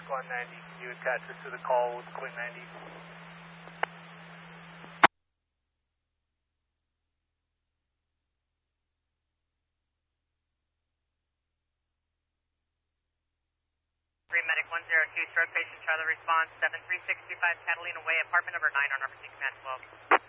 Squad 90, can you attach this to the call with Quinn 90? Medic 102, stroke patient, Charlie response, 7365 Catalina Way, apartment number 9 on number 6 command 12.